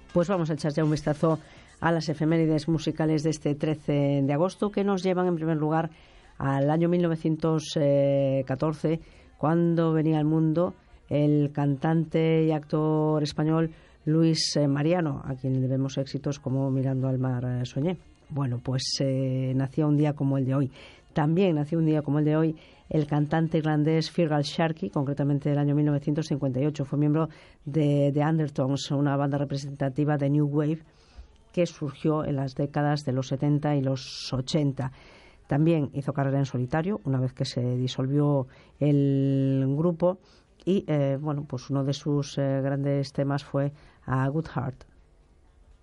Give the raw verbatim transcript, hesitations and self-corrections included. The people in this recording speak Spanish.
Pues vamos a echar ya un vistazo a las efemérides musicales de este trece de agosto, que nos llevan en primer lugar al año mil novecientos catorce, cuando venía al mundo el cantante y actor español Luis Mariano, a quien debemos éxitos como Mirando al mar eh, soñé. Bueno, pues eh, nació un día como el de hoy. También nació un día como el de hoy el cantante irlandés Feargal Sharkey, concretamente del año mil novecientos cincuenta y ocho. Fue miembro de The Undertones, una banda representativa de New Wave que surgió en las décadas de los setenta y los ochenta. También hizo carrera en solitario una vez que se disolvió el grupo y, eh, bueno, pues uno de sus eh, grandes temas fue A Good Heart.